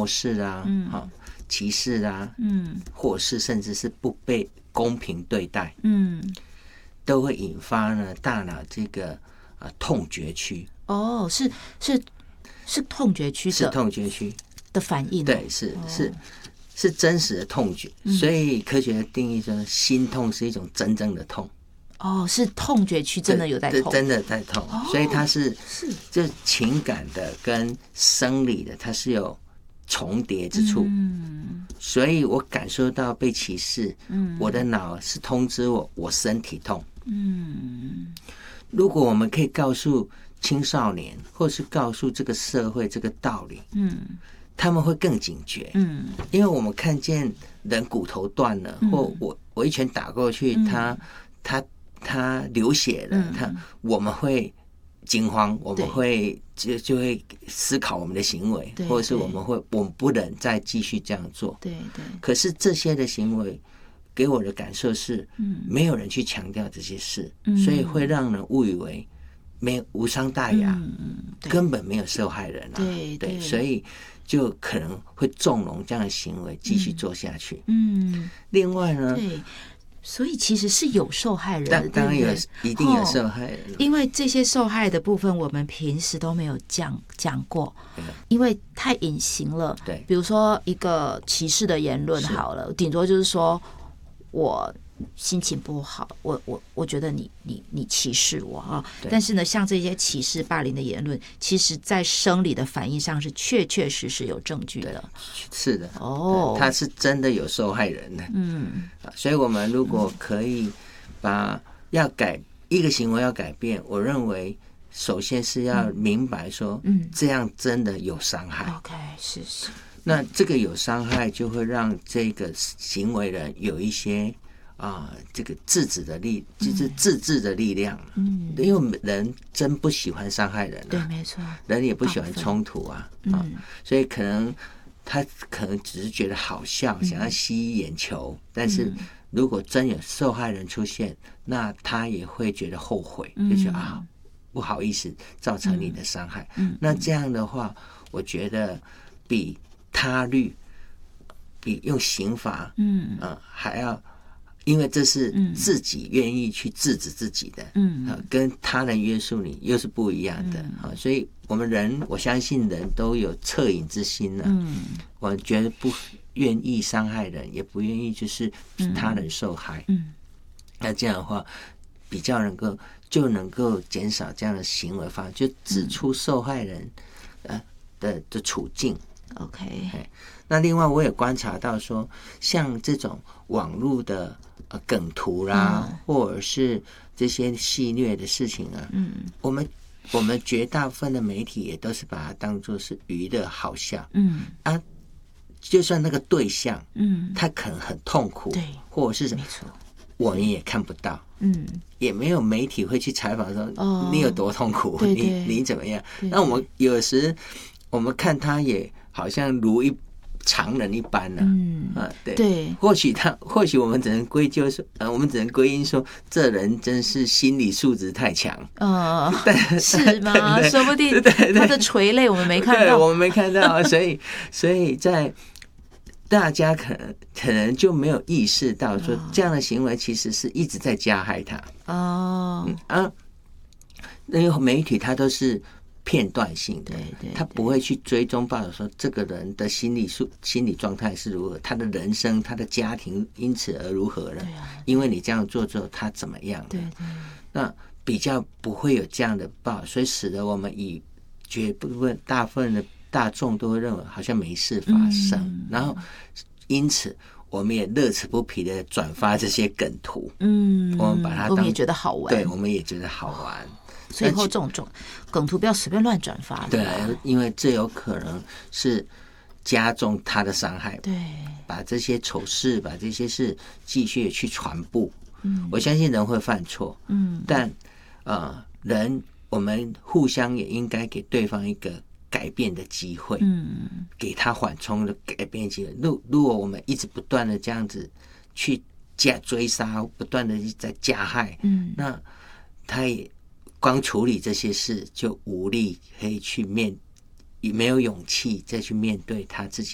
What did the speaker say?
视啊，歧视啊，或是甚至是不被公平对待，都会引发呢大脑这个痛觉区。 哦，是痛觉区的， 是痛觉区的反应。 对，是真实的痛觉。所以科学的定义说，心痛是一种真正的痛。 哦，是痛觉区真的有在痛， 真的在痛，所以它是就情感的跟生理的，它是有重叠之处。所以我感受到被歧视，我的脑是通知我身体痛。如果我们可以告诉青少年，或是告诉这个社会这个道理，他们会更警觉。因为我们看见人骨头断了，或我一拳打过去，他流血了，我们会惊慌，我们会就会思考我们的行为，或者是我们不能再继续这样做。 对。 可是这些的行为给我的感受是，没有人去强调这些事，所以会让人误以为无伤大雅，根本没有受害人啊。对，所以就可能会纵容这样的行为继续做下去。另外呢， 对。所以其实是有受害人的， 当然有，一定有受害人。 因为这些受害的部分，我们平时都没有讲过，因为太隐形了。 对， 比如说一个歧视的言论好了，顶多就是说我心情不好，我觉得你歧视我啊。但是呢，像这些歧视霸凌的言论，其实在生理的反应上是确实有证据的。 是的，他是真的有受害人的。所以我们如果可以一个行为要改变，我认为首先是要明白说，这样真的有伤害。 OK， 是。 那这个有伤害，就会让这个行为人有一些这个就是自制的力量。因为人真不喜欢伤害人。 对，没错。 人也不喜欢冲突啊。所以他可能只是觉得好笑，想要吸引眼球，但是如果真有受害人出现，那他也会觉得后悔，就觉得不好意思造成你的伤害。那这样的话，我觉得比他律，比用刑罚，还要，因为这是自己愿意去制止自己的，跟他人约束你又是不一样的。所以我相信人都有恻隐之心。我觉得不愿意伤害人，也不愿意就是他人受害。那这样的话，比较能够减少这样的行为方式，就指出受害人的处境。 OK。 那另外我也观察到说，像这种网络的梗图啦，或者是这些戏谑的事情啊，我们绝大部分的媒体也都是把它当作是娱乐好笑。就算那个对象，他可能很痛苦，对，或者是什么，我们也看不到，也没有媒体会去采访说，你有多痛苦，你怎么样？那我们有时我们看他也好像如常人一般呢。对，或许我们只能归咎说，我们只能归因说，这人真是心理素质太强。 是吗？说不定他的垂泪我们没看到， 对，我们没看到，所以在大家可能就没有意识到说，这样的行为其实是一直在加害他。因为媒体它都是片段性的，他不会去追踪报道说这个人的心理状态是如何，他的人生、他的家庭因此而如何了。因为你这样做之后，他怎么样的？那比较不会有这样的报道，所以使得我们大部分的大众都会认为好像没事发生，然后因此我们也乐此不疲的转发这些梗图。我们把它我们也觉得好玩， 对，我们也觉得好玩。 所以以后这种梗图不要随便乱转发。 对，因为这有可能是加重他的伤害。 对， 把这些丑事，把这些事继续去传播。我相信人会犯错。但人我们互相也应该给对方一个改变的机会。给他缓冲的改变的机会。如果我们一直不断的这样子去追杀，不断的在加害，那他也光处理这些事就无力可以去没有勇气再去面对他自己